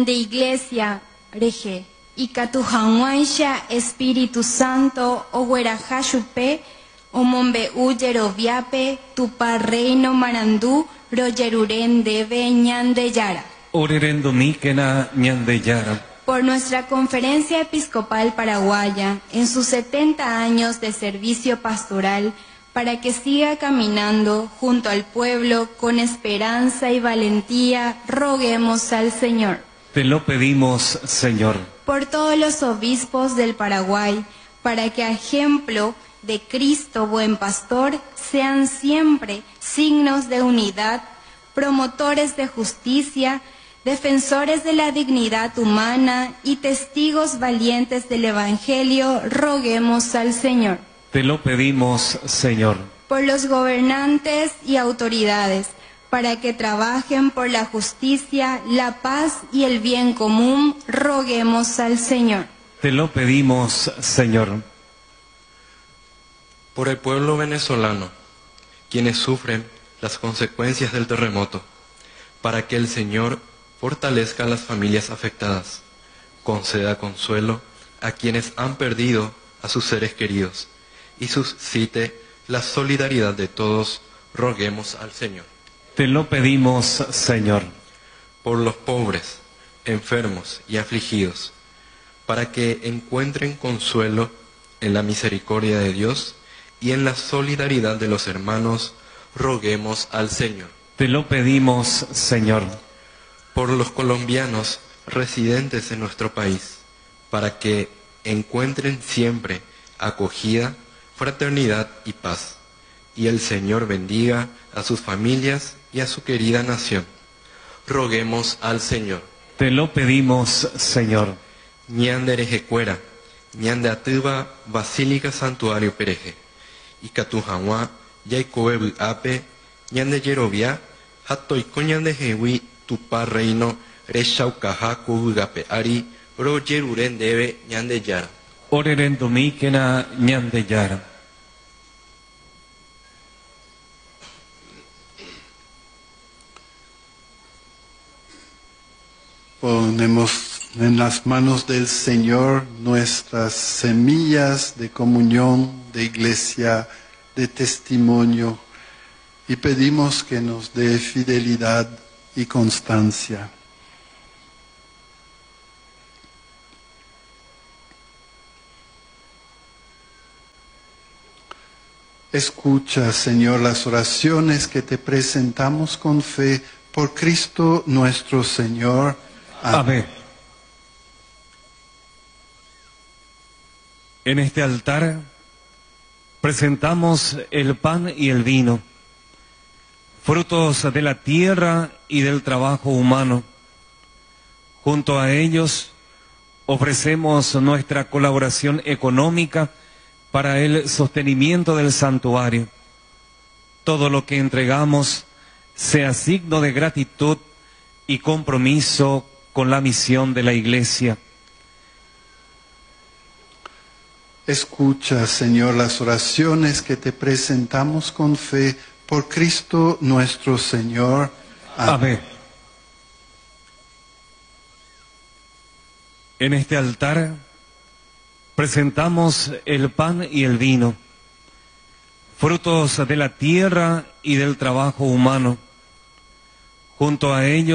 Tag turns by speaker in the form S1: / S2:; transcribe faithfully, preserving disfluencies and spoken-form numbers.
S1: de Iglesia, Reje, y Catujanguaisha, Espíritu Santo, Ogueraja Chupe, Omombe Uyeroviape, Tupa Reino Marandú, Royeruren Debe Ñandeyara.
S2: Orerendomíquena Ñandeyara.
S1: Por nuestra Conferencia Episcopal Paraguaya, en sus setenta años de servicio pastoral, para que siga caminando junto al pueblo con esperanza y valentía, roguemos al Señor.
S2: Te lo pedimos, Señor.
S1: Por todos los obispos del Paraguay, para que a ejemplo de Cristo buen pastor, sean siempre signos de unidad, promotores de justicia, defensores de la dignidad humana y testigos valientes del Evangelio, roguemos al Señor.
S2: Te lo pedimos, Señor.
S1: Por los gobernantes y autoridades, para que trabajen por la justicia, la paz y el bien común, roguemos al Señor.
S2: Te lo pedimos, Señor.
S3: Por el pueblo venezolano, quienes sufren las consecuencias del terremoto, para que el Señor fortalezca a las familias afectadas, conceda consuelo a quienes han perdido a sus seres queridos y suscite la solidaridad de todos, roguemos al Señor.
S2: Te lo pedimos, Señor.
S3: Por los pobres, enfermos y afligidos, para que encuentren consuelo en la misericordia de Dios y en la solidaridad de los hermanos, roguemos al Señor.
S2: Te lo pedimos, Señor.
S3: Por los colombianos residentes en nuestro país, para que encuentren siempre acogida, fraternidad y paz, y el Señor bendiga a sus familias y a su querida nación. Roguemos al Señor.
S2: Te lo pedimos, Señor.
S3: Ñande Erejecuera, Ñande Atuba, Basílica Santuario Pereje, y Catujanguá, Yaicoebu Ape, Ñande Yerovia, Hatoico Ñande Jehui, Tupa Reino, Reshaucaja, Kugape Ari, Royeruren Debe, Ñandeyara.
S2: Orerendomíquena Ñandeyara.
S4: Ponemos en las manos del Señor nuestras semillas de comunión, de iglesia, de testimonio, y pedimos que nos dé fidelidad y constancia. Escucha, Señor, las oraciones que te presentamos con fe por Cristo nuestro Señor.
S2: Amén. En este altar presentamos el pan y el vino, frutos de la tierra y del trabajo humano. Junto a ellos ofrecemos nuestra colaboración económica para el sostenimiento del santuario. Todo lo que entregamos sea signo de gratitud y compromiso con la misión de la Iglesia.
S4: Escucha, Señor, las oraciones que te presentamos con fe por Cristo nuestro Señor. Amén.
S2: Amén. En este altar presentamos el pan y el vino, frutos de la tierra y del trabajo humano. Junto a ellos